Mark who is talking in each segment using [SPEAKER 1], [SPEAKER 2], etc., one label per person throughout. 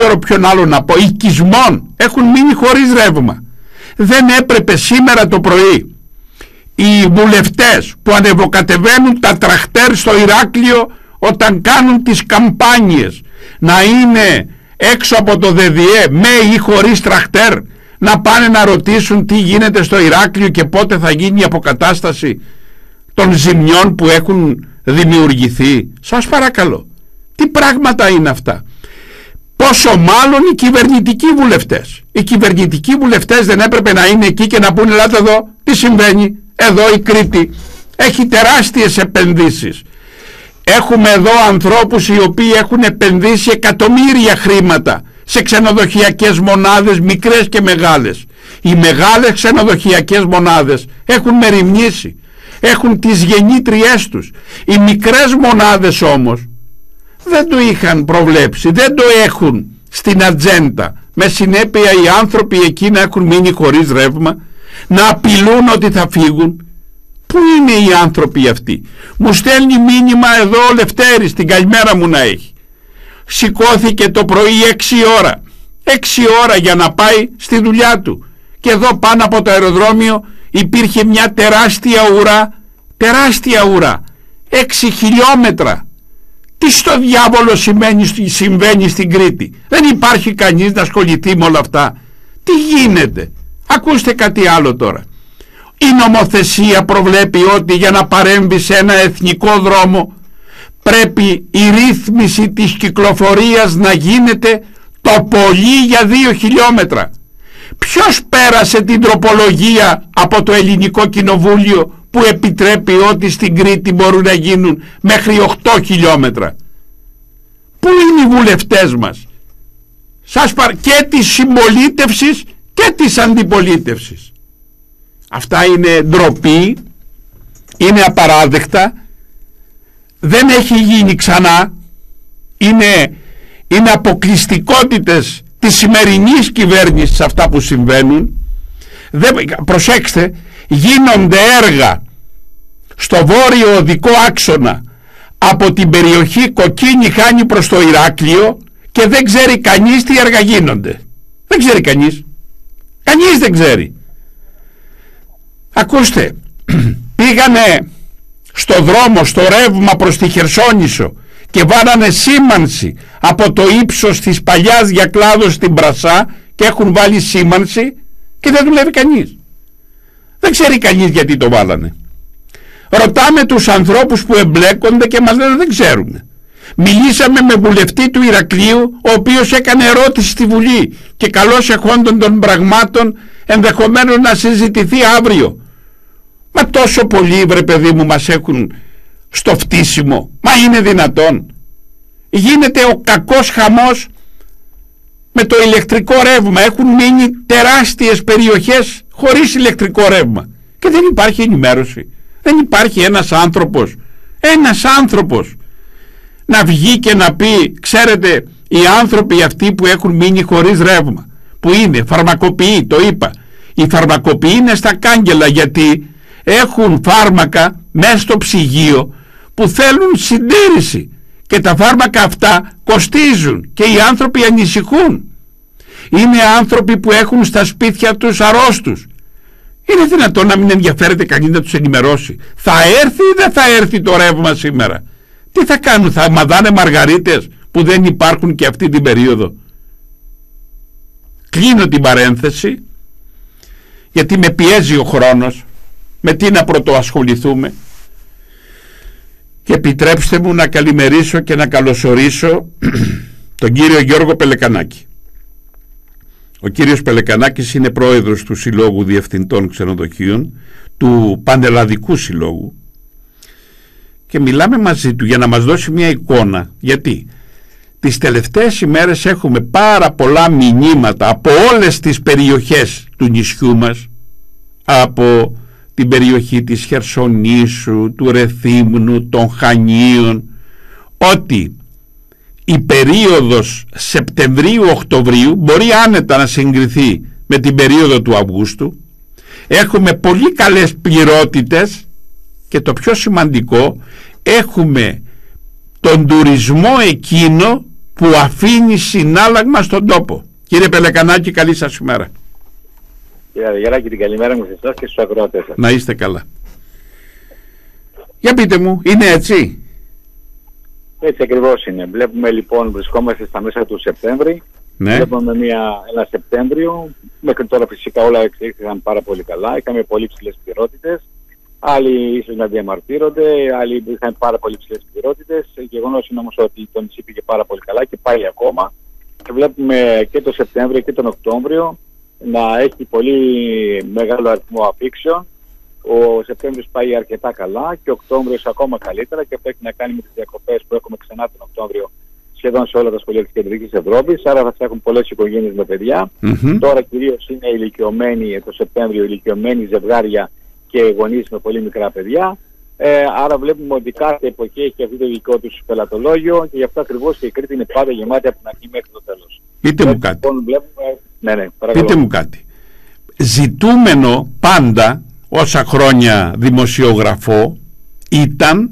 [SPEAKER 1] ξέρω ποιον άλλο να πω, οικισμών, έχουν μείνει χωρίς ρεύμα. Δεν έπρεπε σήμερα το πρωί οι βουλευτές που ανεβοκατεβαίνουν τα τραχτέρ στο Ηράκλειο όταν κάνουν τις καμπάνιες να είναι έξω από το ΔΔΕ με ή χωρίς τραχτέρ, να πάνε να ρωτήσουν τι γίνεται στο Ηράκλειο και πότε θα γίνει η αποκατάσταση των ζημιών που έχουν δημιουργηθεί? Σας παρακαλώ, τι πράγματα είναι αυτά? Πόσο μάλλον οι κυβερνητικοί βουλευτές. Οι κυβερνητικοί βουλευτές δεν έπρεπε να είναι εκεί και να πούνε ελάτε εδώ, τι συμβαίνει? Εδώ η Κρήτη έχει τεράστιες επενδύσεις. Έχουμε εδώ ανθρώπους οι οποίοι έχουν επενδύσει εκατομμύρια χρήματα σε ξενοδοχειακές μονάδες, μικρές και μεγάλες. Οι μεγάλες ξενοδοχειακές μονάδες έχουν μεριμνήσει, έχουν τις γεννήτριές τους. Οι μικρές μονάδες όμως δεν το είχαν προβλέψει, δεν το έχουν στην ατζέντα, με συνέπεια οι άνθρωποι εκεί να έχουν μείνει χωρίς ρεύμα, να απειλούν ότι θα φύγουν. Πού είναι οι άνθρωποι αυτοί? Μου στέλνει μήνυμα εδώ ο Λευτέρης, την καλημέρα μου να έχει. Σηκώθηκε το πρωί 6 ώρα 6 ώρα για να πάει στη δουλειά του, και εδώ πάνω από το αεροδρόμιο υπήρχε μια τεράστια ουρά 6 χιλιόμετρα. Τι στο διάβολο συμβαίνει στην Κρήτη? Δεν υπάρχει κανείς να ασχοληθεί με όλα αυτά? Τι γίνεται? Ακούστε κάτι άλλο τώρα. Η νομοθεσία προβλέπει ότι για να παρέμβει σε ένα εθνικό δρόμο πρέπει η ρύθμιση της κυκλοφορίας να γίνεται το πολύ για 2 χιλιόμετρα. Ποιος πέρασε την τροπολογία από το Ελληνικό Κοινοβούλιο που επιτρέπει ότι στην Κρήτη μπορούν να γίνουν μέχρι 8 χιλιόμετρα? Πού είναι οι βουλευτές μας? Και της συμπολίτευσης και της αντιπολίτευσης. Αυτά είναι ντροπή, είναι απαράδεκτα, δεν έχει γίνει ξανά, είναι αποκλειστικότητες της σημερινής κυβέρνησης αυτά που συμβαίνουν. Προσέξτε, γίνονται έργα στο βόρειο οδικό άξονα από την περιοχή Κοκκίνη Χάνη προς το Ηράκλειο και δεν ξέρει κανείς τι έργα γίνονται. Δεν ξέρει κανείς. Κανείς δεν ξέρει. Ακούστε, πήγανε στο δρόμο, στο ρεύμα προς τη Χερσόνησο και βάλανε σήμανση από το ύψος της παλιάς Διακλάδος στην Πρασά και έχουν βάλει σήμανση και δεν δουλεύει κανείς. Δεν ξέρει κανείς γιατί το βάλανε. Ρωτάμε τους ανθρώπους που εμπλέκονται και μας λένε δεν ξέρουν. Μιλήσαμε με βουλευτή του Ηρακλείου, ο οποίος έκανε ερώτηση στη Βουλή και καλώς εχόντων των πραγμάτων ενδεχομένως να συζητηθεί αύριο. Μα τόσο πολύ, βρε παιδί μου, μας έχουν στο φτύσιμο? Μα είναι δυνατόν? Γίνεται ο κακός χαμός με το ηλεκτρικό ρεύμα. Έχουν μείνει τεράστιες περιοχές χωρίς ηλεκτρικό ρεύμα και δεν υπάρχει ενημέρωση. Δεν υπάρχει ένας άνθρωπος να βγει και να πει ξέρετε, οι άνθρωποι αυτοί που έχουν μείνει χωρίς ρεύμα, που είναι φαρμακοποιοί, το είπα, οι φαρμακοποιοί είναι στα κάγκελα γιατί έχουν φάρμακα μέσα στο ψυγείο που θέλουν συντήρηση και τα φάρμακα αυτά κοστίζουν και οι άνθρωποι ανησυχούν. Είναι άνθρωποι που έχουν στα σπίτια τους αρρώστους. Είναι δυνατόν να μην ενδιαφέρεται κανείς να τους ενημερώσει? Θα έρθει ή δεν θα έρθει το ρεύμα σήμερα? Τι θα κάνουν? Θα μαδάνε μαργαρίτες που δεν υπάρχουν και αυτή την περίοδο? Κλείνω την παρένθεση γιατί με πιέζει ο χρόνος, με τι να πρωτοασχοληθούμε, και επιτρέψτε μου να καλημερίσω και να καλωσορίσω τον κύριο Γιώργο Πελεκανάκη. Ο κύριος Πελεκανάκης είναι πρόεδρος του Συλλόγου Διευθυντών Ξενοδοχείων, του Πανελλαδικού Συλλόγου, και μιλάμε μαζί του για να μας δώσει μια εικόνα, γιατί τις τελευταίες ημέρες έχουμε πάρα πολλά μηνύματα από όλες τις περιοχές του νησιού μας, από την περιοχή της Χερσονήσου, του Ρεθύμνου, των Χανίων, ότι η περίοδος Σεπτεμβρίου-Οκτωβρίου μπορεί άνετα να συγκριθεί με την περίοδο του Αυγούστου. Έχουμε πολύ καλές πληρότητες και το πιο σημαντικό, έχουμε τον τουρισμό εκείνο που αφήνει συνάλλαγμα στον τόπο. Κύριε Πελεκανάκη, καλή σας ημέρα.
[SPEAKER 2] Κύριε Γεράκη, την καλημέρα μου σε εσάς και στους ακροατές σας.
[SPEAKER 1] Να είστε καλά. Για πείτε μου, είναι έτσι?
[SPEAKER 2] Έτσι ακριβώς είναι. Βλέπουμε λοιπόν, βρισκόμαστε στα μέσα του Σεπτέμβρη.
[SPEAKER 1] Ναι.
[SPEAKER 2] Βλέπουμε ένα Σεπτέμβριο. Μέχρι τώρα φυσικά όλα εξελίχθηκαν πάρα πολύ καλά. Είχαμε πολύ ψηλές πληρότητες. Άλλοι ίσως να διαμαρτύρονται, άλλοι είχαν πάρα πολύ ψηλές πληρότητες. Γεγονός είναι όμως ότι το νησί πήγε πάρα πολύ καλά και πάει ακόμα. Και βλέπουμε και το Σεπτέμβριο και τον Οκτώβριο να έχει πολύ μεγάλο αριθμό αφήξεων. Ο Σεπτέμβριος πάει αρκετά καλά και ο Οκτώβριος ακόμα καλύτερα, και αυτό έχει να κάνει με τις διακοπές που έχουμε ξανά τον Οκτώβριο σχεδόν σε όλα τα σχολεία της Κεντρικής Ευρώπης. Άρα θα έχουν πολλές οικογένειες με παιδιά. Τώρα κυρίως είναι ηλικιωμένοι, το Σεπτέμβριο ηλικιωμένοι ζευγάρια και γονείς με πολύ μικρά παιδιά. Άρα βλέπουμε ότι κάθε εποχή έχει αυτό το δικό τους πελατολόγιο και γι' αυτό ακριβώς και η Κρήτη είναι πάντα γεμάτη από την αρχή μέχρι το τέλος.
[SPEAKER 1] Πείτε μου κάτι.
[SPEAKER 2] Ναι,
[SPEAKER 1] πείτε μου κάτι. Ζητούμενο πάντα, όσα χρόνια δημοσιογραφώ, ήταν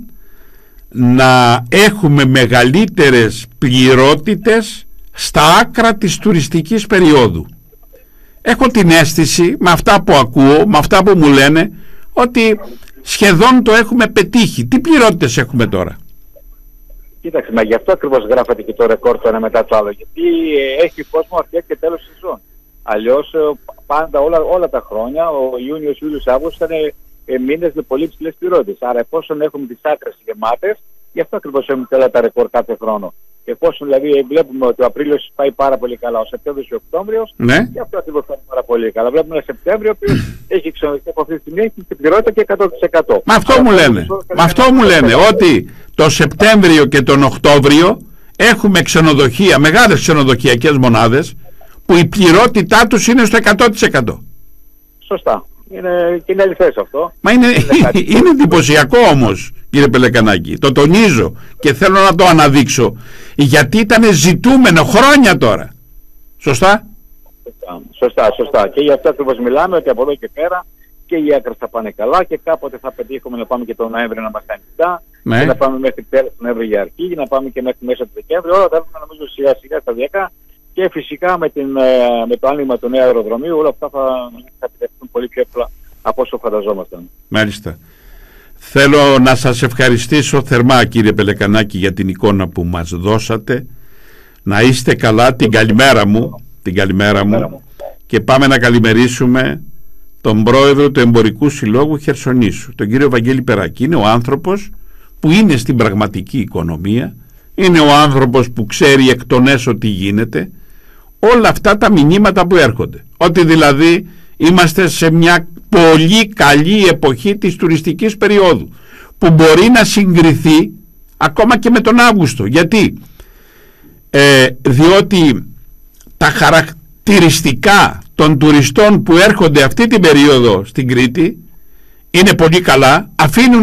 [SPEAKER 1] να έχουμε μεγαλύτερες πληρότητες στα άκρα της τουριστικής περίοδου. Έχω την αίσθηση, με αυτά που ακούω, με αυτά που μου λένε, ότι σχεδόν το έχουμε πετύχει. Τι πληρότητες έχουμε τώρα?
[SPEAKER 2] Κοίταξε, μα γι' αυτό ακριβώς γράφατε και το ρεκόρ το ένα μετά το άλλο. Γιατί έχει κόσμο αρχές και τέλος σεζόν. Αλλιώς πάντα όλα τα χρόνια, ο Ιούνιος, Ιούλιος, Αύγουστος ήταν μήνες με πολύ ψηλές πληρότητες. Άρα εφόσον έχουμε τις άκρες γεμάτες, γι' αυτό ακριβώς έχουμε όλα τα ρεκόρ κάθε χρόνο. Και εφόσον δηλαδή βλέπουμε ότι ο Απρίλιος πάει πάρα πολύ καλά, ο Σεπτέμβριος και ο Οκτώβριος,
[SPEAKER 1] ναι,
[SPEAKER 2] γι' αυτό ακριβώς πάει πάρα πολύ καλά. Βλέπουμε ένα Σεπτέμβριο που έχει ξενοδοχεία από αυτή τη στιγμή, έχει την πληρότητα και 100%.
[SPEAKER 1] Μα αυτό μου λένε. Μα αυτό μου λένε, ότι το Σεπτέμβριο και τον Οκτώβριο έχουμε ξενοδοχεία, μεγάλες ξενοδοχειακές μονάδες, που η πληρότητά τους είναι στο 100%.
[SPEAKER 2] Σωστά. Και είναι αληθές αυτό.
[SPEAKER 1] Μα είναι εντυπωσιακό όμως, κύριε Πελεκανάκη. Το τονίζω και θέλω να το αναδείξω, γιατί ήταν ζητούμενο χρόνια τώρα. Σωστά?
[SPEAKER 2] Σωστά. Και γι' αυτό ακριβώς μιλάμε, ότι από εδώ και πέρα και οι άκρες θα πάνε καλά και κάποτε θα πετύχουμε να πάμε και τον Νοέμβριο να είμαστε ανοιχτά,
[SPEAKER 1] ναι,
[SPEAKER 2] και να πάμε μέχρι τέλος του Νοέμβρη για αρχή, και να πάμε και μέχρι μέσα του Δεκέμβρη. Όλα τα έρθουν νομίζω σιγά σιγά σταδιακά. Και φυσικά με το άνοιγμα του νέου αεροδρομίου όλα αυτά θα επιτευχθούν πολύ πιο εύκολα από όσο φανταζόμασταν.
[SPEAKER 1] Μάλιστα. Θέλω να σας ευχαριστήσω θερμά, κύριε Πελεκανάκη, για την εικόνα που μας δώσατε. Να είστε καλά. Την καλημέρα μου. Και πάμε να καλημερίσουμε τον πρόεδρο του Εμπορικού Συλλόγου Χερσονήσου, τον κύριο Βαγγέλη Περάκη. Είναι ο άνθρωπος που είναι στην πραγματική οικονομία, είναι ο άνθρωπος που ξέρει εκ των έσω τι γίνεται. Όλα αυτά τα μηνύματα που έρχονται, ότι δηλαδή είμαστε σε μια πολύ καλή εποχή της τουριστικής περίοδου, που μπορεί να συγκριθεί ακόμα και με τον Αύγουστο. Γιατί? Διότι τα χαρακτηριστικά των τουριστών που έρχονται αυτή την περίοδο στην Κρήτη είναι πολύ καλά, αφήνουν,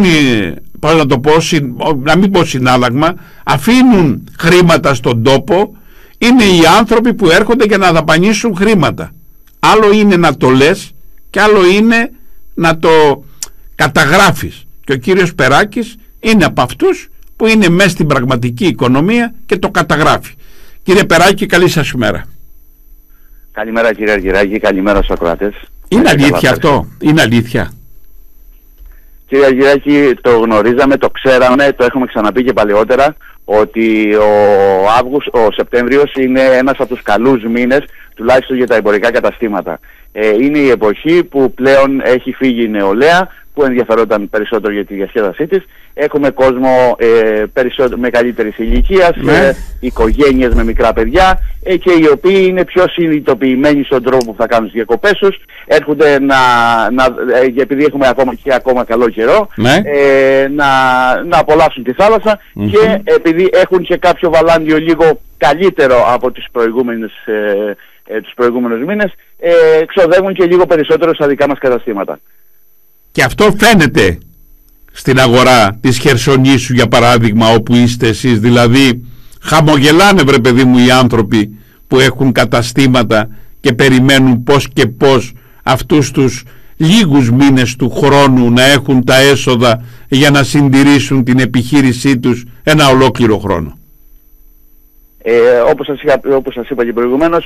[SPEAKER 1] να μην πω συνάλλαγμα, αφήνουν χρήματα στον τόπο. Είναι οι άνθρωποι που έρχονται για να δαπανίσουν χρήματα. Άλλο είναι να το λες και άλλο είναι να το καταγράφεις. Και ο κύριος Περάκης είναι από αυτούς που είναι μέσα στην πραγματική οικονομία και το καταγράφει. Κύριε Περάκη, καλή σας ημέρα.
[SPEAKER 2] Καλημέρα κύριε Αργυράκη, καλημέρα στους ακροατές.
[SPEAKER 1] Είναι αλήθεια αυτό? Είναι αλήθεια?
[SPEAKER 2] Κύριε Αργυράκη, το γνωρίζαμε, το ξέραμε, το έχουμε ξαναπεί και παλαιότερα, ότι ο Σεπτέμβριος είναι ένας από τους καλούς μήνες, τουλάχιστον για τα εμπορικά καταστήματα. Είναι η εποχή που πλέον έχει φύγει η νεολαία, που ενδιαφερόταν περισσότερο για τη διασκέδασή της. Έχουμε κόσμο μεγαλύτερης ηλικίας, οικογένειες με μικρά παιδιά, και οι οποίοι είναι πιο συνειδητοποιημένοι στον τρόπο που θα κάνουν τις διακοπές τους. Έρχονται επειδή έχουμε ακόμα καλό καιρό, να απολαύσουν τη θάλασσα, και επειδή έχουν και κάποιο βαλάντιο λίγο καλύτερο από τους προηγούμενους μήνες, ξοδεύουν και λίγο περισσότερο στα δικά μας καταστήματα.
[SPEAKER 1] Και αυτό φαίνεται στην αγορά της Χερσονήσου, για παράδειγμα, όπου είστε εσείς. Δηλαδή χαμογελάνε, βρε παιδί μου, οι άνθρωποι που έχουν καταστήματα και περιμένουν πώς και πώς αυτούς τους λίγους μήνες του χρόνου να έχουν τα έσοδα για να συντηρήσουν την επιχείρησή τους ένα ολόκληρο χρόνο.
[SPEAKER 2] Όπως σας είπα και προηγουμένως,